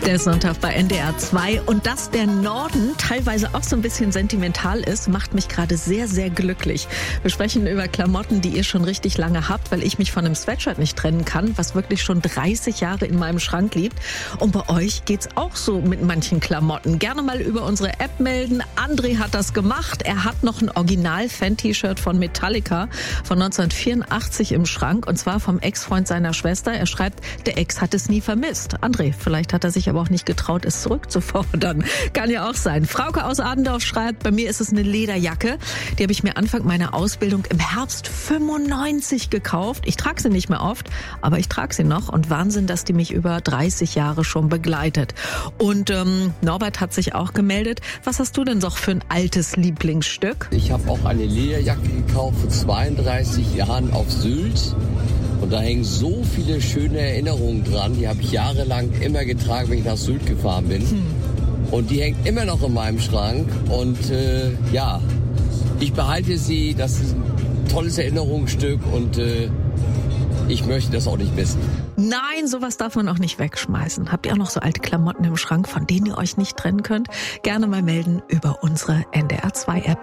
Der Sonntag bei NDR 2 und dass der Norden teilweise auch so ein bisschen sentimental ist, macht mich gerade sehr, sehr glücklich. Wir sprechen über Klamotten, die ihr schon richtig lange habt, weil ich mich von einem Sweatshirt nicht trennen kann, was wirklich schon 30 Jahre in meinem Schrank liegt. Und bei euch geht's auch so mit manchen Klamotten. Gerne mal über unsere App melden. André hat das gemacht. Er hat noch ein Original-Fan-T-Shirt von Metallica von 1984 im Schrank und zwar vom Ex-Freund seiner Schwester. Er schreibt, der Ex hat es nie vermisst. André, vielleicht hat er sich aber auch nicht getraut, es zurückzufordern. Kann ja auch sein. Frauke aus Adendorf schreibt, bei mir ist es eine Lederjacke. Die habe ich mir Anfang meiner Ausbildung im Herbst 95 gekauft. Ich trage sie nicht mehr oft, aber ich trage sie noch. Und Wahnsinn, dass die mich über 30 Jahre schon begleitet. Und Norbert hat sich auch gemeldet. Was hast du denn noch für ein altes Lieblingsstück? Ich habe auch eine Lederjacke gekauft vor 32 Jahren auf Sylt. Und da hängen so viele schöne Erinnerungen dran. Die habe ich jahrelang immer getragen, wenn ich nach Sylt gefahren bin. Und die hängt immer noch in meinem Schrank. Und ich behalte sie. Das ist ein tolles Erinnerungsstück und ich möchte das auch nicht missen. Nein, sowas darf man auch nicht wegschmeißen. Habt ihr auch noch so alte Klamotten im Schrank, von denen ihr euch nicht trennen könnt? Gerne mal melden über unsere NDR 2 App.